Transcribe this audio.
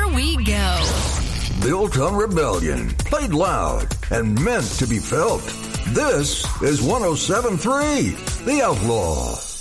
Here we go. Built on rebellion, played loud, and meant to be felt. This is 107.3, The Outlaw.